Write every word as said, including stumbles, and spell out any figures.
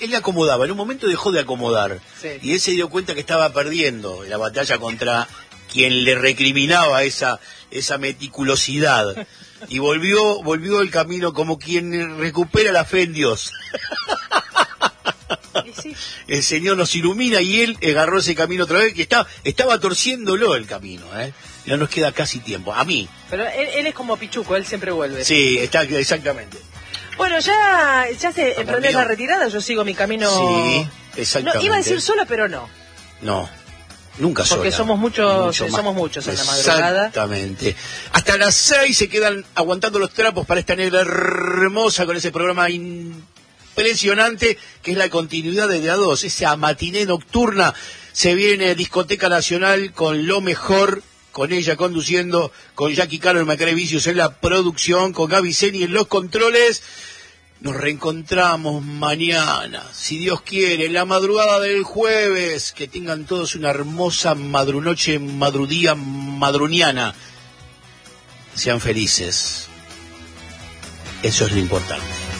él le acomodaba, en un momento dejó de acomodar, sí. y él se dio cuenta que estaba perdiendo la batalla contra quien le recriminaba esa esa meticulosidad, y volvió volvió el camino como quien recupera la fe en Dios. Sí. El Señor nos ilumina y él agarró ese camino otra vez, que estaba, estaba torciéndolo el camino, ¿eh? No nos queda casi tiempo, a mí. Pero él, él es como Pichuco, él siempre vuelve. Sí, está, exactamente. Bueno, ya, ya se emprendió la retirada, yo sigo mi camino. Sí, exactamente. No, iba a decir sola, pero no. No, nunca sola. Porque somos muchos, Mucho somos más. muchos en la madrugada. Exactamente. Hasta las seis se quedan aguantando los trapos para esta negra hermosa con ese programa impresionante que es la continuidad de D A dos, esa matiné nocturna. Se viene Discoteca Nacional con lo mejor, con ella conduciendo, con Jackie Caro y Macrae Vicios en la producción, con Gaby Zeni en los controles. Nos reencontramos mañana, si Dios quiere, en la madrugada del jueves. Que tengan todos una hermosa madrunoche, madrudía, madruniana. Sean felices. Eso es lo importante.